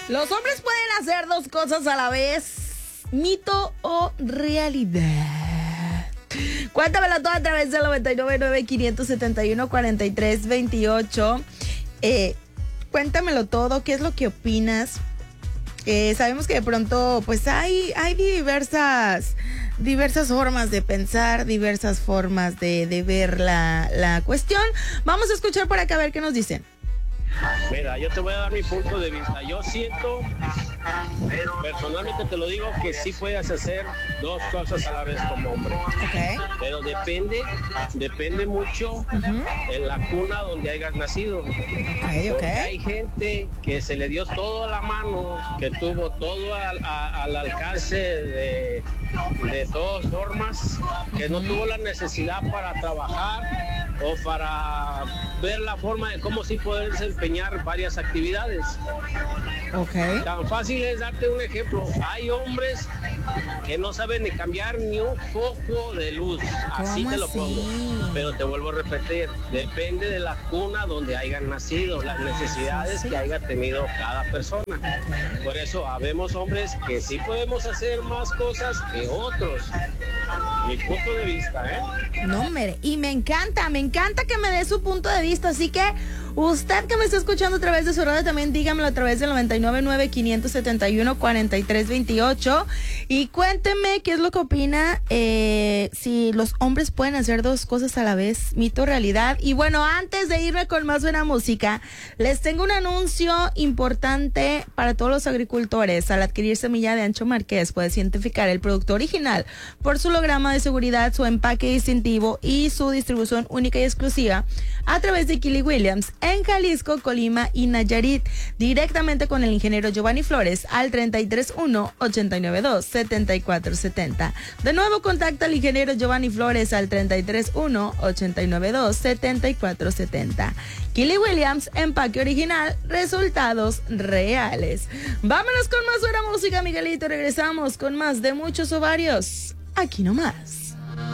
Los hombres pueden hacer dos cosas a la vez, mito o realidad. Cuéntamelo todo a través del 999-571-4328. Cuéntamelo todo, ¿qué es lo que opinas? Sabemos que de pronto pues hay diversas formas de pensar, diversas formas de ver la cuestión. Vamos a escuchar por acá a ver qué nos dicen. Mira, yo te voy a dar mi punto de vista. Yo siento, personalmente te lo digo, que sí puedes hacer dos cosas a la vez como hombre. Okay. Pero depende mucho en la cuna donde hayas nacido. Okay. Porque hay gente que se le dio todo a la mano, que tuvo todo al alcance de todas formas, que no tuvo la necesidad para trabajar o para ver la forma de cómo sí poder desempeñar varias actividades. Okay. Tan fácil es darte un ejemplo. Hay hombres que no saben ni cambiar ni un foco de luz. Así te lo pongo. Pero te vuelvo a repetir, depende de la cuna donde hayan nacido, las necesidades que haya tenido cada persona. Por eso habemos hombres que sí podemos hacer más cosas que otros. Mi punto de vista, No, hombre, y me encanta que me dé su punto de vista, así que usted que me está escuchando a través de su radio también dígamelo a través del 999-571-4328 y cuénteme qué es lo que opina, si los hombres pueden hacer dos cosas a la vez, mito o realidad. Y bueno, antes de irme con más buena música, les tengo un anuncio importante para todos los agricultores. Al adquirir semilla de Ancho Marqués, puedes identificar el producto original por su holograma de seguridad, su empaque distintivo y su distribución única y exclusiva a través de Kili Williams en Jalisco, Colima y Nayarit, directamente con el ingeniero Giovanni Flores al 331-892-7470. De nuevo, contacta al ingeniero Giovanni Flores al 331-892-7470. Kili Williams, empaque original, resultados reales. Vámonos con más buena música, Miguelito. Regresamos con más de Muchos Ovarios. Aquí nomás.